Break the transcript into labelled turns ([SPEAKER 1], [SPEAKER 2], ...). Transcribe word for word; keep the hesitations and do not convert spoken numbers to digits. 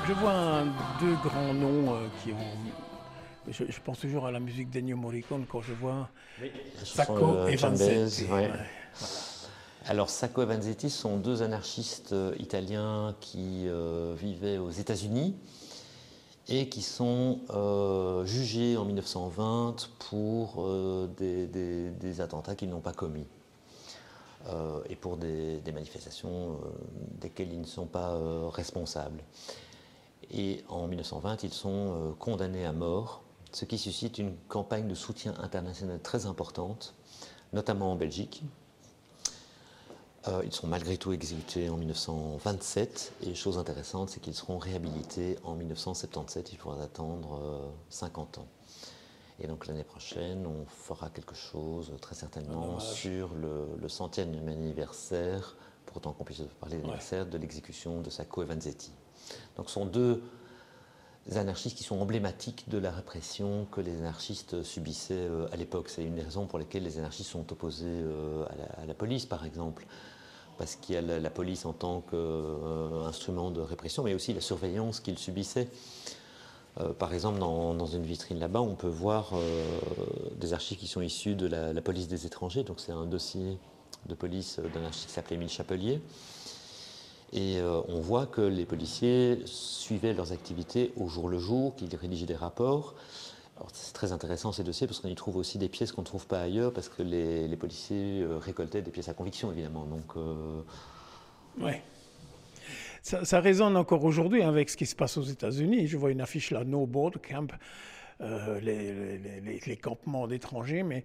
[SPEAKER 1] Je vois un- deux grands noms euh, qui ont... Je, je pense toujours à la musique d'Ennio Morricone quand je vois
[SPEAKER 2] Oui. La chanson
[SPEAKER 1] Sacco
[SPEAKER 2] euh,
[SPEAKER 1] et
[SPEAKER 2] Chambez,
[SPEAKER 1] Vanzetti.
[SPEAKER 2] ouais.
[SPEAKER 1] Ouais, voilà.
[SPEAKER 2] Alors Sacco et Vanzetti sont deux anarchistes euh, italiens qui euh, vivaient aux États-Unis et qui sont euh, jugés en mille neuf cent vingt pour euh, des, des- des attentats qu'ils n'ont pas commis euh, et pour des, des manifestations euh, desquelles ils ne sont pas euh, responsables. Et en mille neuf cent vingt, ils sont euh, condamnés à mort, ce qui suscite une campagne de soutien international très importante, notamment en Belgique. Euh, ils sont malgré tout exécutés en mille neuf cent vingt-sept, et chose intéressante, c'est qu'ils seront réhabilités en mille neuf cent soixante-dix-sept, il faudra attendre euh, cinquante ans. Et donc l'année prochaine, on fera quelque chose, très
[SPEAKER 1] Un
[SPEAKER 2] certainement,
[SPEAKER 1] hommage.
[SPEAKER 2] sur le, le centième anniversaire, pour autant qu'on puisse parler
[SPEAKER 1] Ouais.
[SPEAKER 2] d'anniversaire, de l'exécution de Sacco et Vanzetti. Donc ce sont deux anarchistes qui sont emblématiques de la répression que les anarchistes subissaient euh, à l'époque. C'est une des raisons pour lesquelles les anarchistes sont opposés euh, à, la, à la police, par exemple. Parce qu'il y a la, la police en tant qu'instrument de répression, mais aussi la surveillance qu'ils subissaient. Euh, par exemple, dans, dans une vitrine là-bas, on peut voir euh, des archives qui sont issues de la, la police des étrangers. Donc c'est un dossier de police d'un anarchiste qui s'appelait Émile Chapelier. Et euh, on voit que les policiers suivaient leurs activités au jour le jour, qu'ils rédigeaient des rapports. Alors, c'est très intéressant ces dossiers parce qu'on y trouve aussi des pièces qu'on ne trouve pas ailleurs parce que les, les policiers euh, récoltaient des pièces à conviction évidemment. Donc, euh,
[SPEAKER 1] Ouais. Ça, ça résonne encore aujourd'hui avec ce qui se passe aux États-Unis. Je vois une affiche là, No Border Camp, euh, les, les- les- les campements d'étrangers, mais